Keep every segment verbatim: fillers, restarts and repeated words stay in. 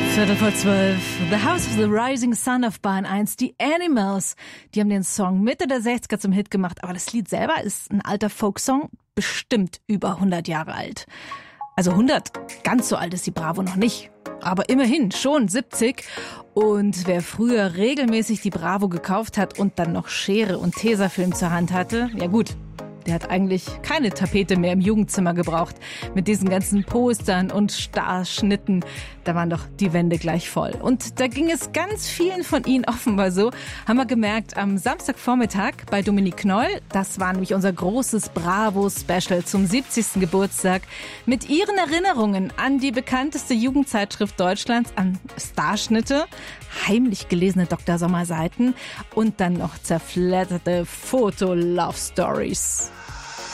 Viertel vor zwölf. The House of the Rising Sun auf Bahn eins. Die Animals. Die haben den Song Mitte der sechziger zum Hit gemacht. Aber das Lied selber ist ein alter Folksong. Bestimmt über hundert Jahre alt. Also hundert. Ganz so alt ist die Bravo noch nicht. Aber immerhin schon siebzig. Und wer früher regelmäßig die Bravo gekauft hat und dann noch Schere und Tesafilm zur Hand hatte, ja gut, der hat eigentlich keine Tapete mehr im Jugendzimmer gebraucht. Mit diesen ganzen Postern und Starschnitten, da waren doch die Wände gleich voll. Und da ging es ganz vielen von Ihnen offenbar so, haben wir gemerkt am Samstagvormittag bei Dominique Knoll. Das war nämlich unser großes Bravo-Special zum siebzigsten Geburtstag mit ihren Erinnerungen an die bekannteste Jugendzeitschrift Deutschlands, an Starschnitte, heimlich gelesene Doktor Sommer-Seiten und dann noch zerfledderte Foto-Love-Stories.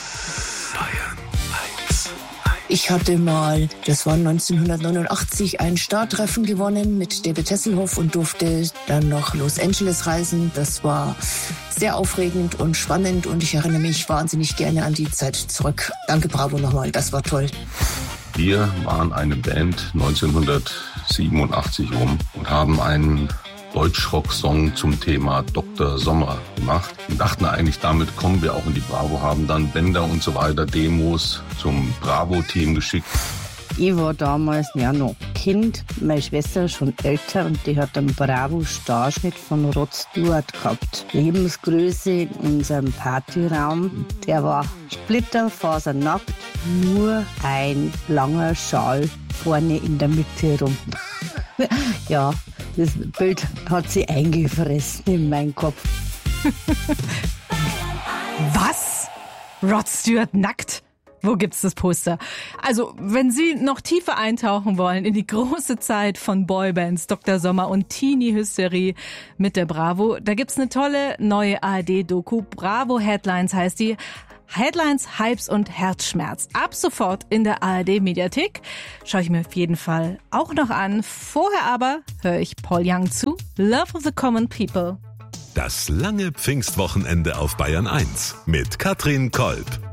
Ich hatte mal, das war neunzehnhundertneunundachtzig, ein Startreffen gewonnen mit David Tesselhoff und durfte dann nach Los Angeles reisen. Das war sehr aufregend und spannend und ich erinnere mich wahnsinnig gerne an die Zeit zurück. Danke, Bravo nochmal, das war toll. Wir waren eine Band neunzehnhundertsiebenundachtzig rum und haben einen Deutschrock-Song zum Thema Doktor Sommer gemacht und dachten eigentlich, damit kommen wir auch in die Bravo, haben dann Bänder und so weiter, Demos zum Bravo-Team geschickt. Ich war damals ja noch Kind, meine Schwester schon älter und die hat einen Bravo-Starschnitt von Rod Stewart gehabt. Lebensgröße in unserem Partyraum, der war splitterfasernackt, nur ein langer Schal vorne in der Mitte rum. Ja, das Bild hat sie eingefressen in meinen Kopf. Was? Rod Stewart nackt? Wo gibt's das Poster? Also, wenn Sie noch tiefer eintauchen wollen in die große Zeit von Boybands, Doktor Sommer und Teenie-Hysterie mit der Bravo, da gibt's eine tolle neue A R D-Doku. Bravo Headlines heißt die. Headlines, Hypes und Herzschmerz. Ab sofort in der A R D-Mediathek. Schaue ich mir auf jeden Fall auch noch an. Vorher aber höre ich Paul Young zu. Love of the Common People. Das lange Pfingstwochenende auf Bayern eins mit Katrin Kolb.